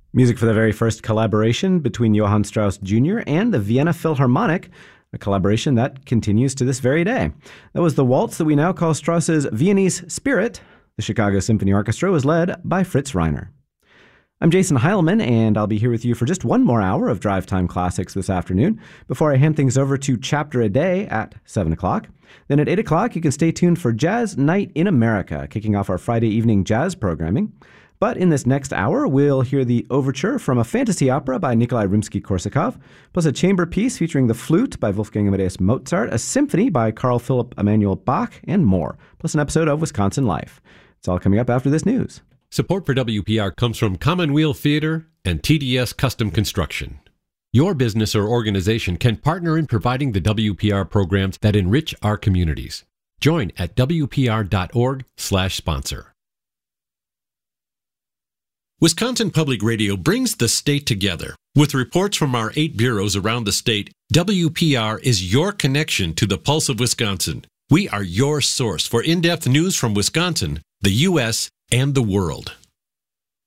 Music for the very first collaboration between Johann Strauss Jr. and the Vienna Philharmonic, a collaboration that continues to this very day. That was the waltz that we now call Strauss's Viennese Spirit. The Chicago Symphony Orchestra was led by Fritz Reiner. I'm Jason Heilman, and I'll be here with you for just one more hour of Drive Time Classics this afternoon before I hand things over to Chapter a Day at 7 o'clock. Then at 8 o'clock, you can stay tuned for Jazz Night in America, kicking off our Friday evening jazz programming. But in this next hour, we'll hear the overture from a fantasy opera by Nikolai Rimsky-Korsakov, plus a chamber piece featuring the flute by Wolfgang Amadeus Mozart, a symphony by Carl Philipp Emanuel Bach, and more, plus an episode of Wisconsin Life. It's all coming up after this news. Support for WPR comes from Commonweal Theater and TDS Custom Construction. Your business or organization can partner in providing the WPR programs that enrich our communities. Join at WPR.org/sponsor. Wisconsin Public Radio brings the state together. With reports from our 8 bureaus around the state, WPR is your connection to the pulse of Wisconsin. We are your source for in-depth news from Wisconsin, the U.S., and the world.